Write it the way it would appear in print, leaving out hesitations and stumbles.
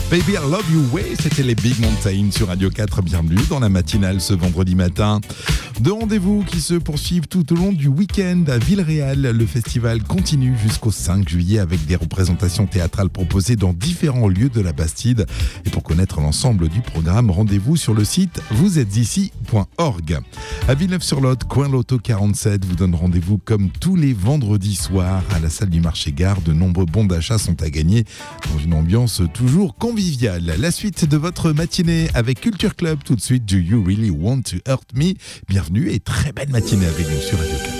Baby I Love You Way, c'était les Big Mountains sur Radio 4. Bienvenue dans la matinale ce vendredi matin. Deux rendez-vous qui se poursuivent tout au long du week-end à Villeréal. Le festival continue jusqu'au 5 juillet avec des représentations théâtrales proposées dans différents lieux de la Bastide. Et pour connaître l'ensemble du programme, rendez-vous sur le site vousêtesici.org. À Villeneuve-sur-Lot, coin Loto 47 vous donne rendez-vous comme tous les vendredis soirs à la salle du marché-gare. De nombreux bons d'achat sont à gagner dans une ambiance toujours conviviale. La suite de votre matinée avec Culture Club, tout de suite, Do You Really Want to Hurt Me? Bienvenue et très belle matinée avec nous sur Radio 4.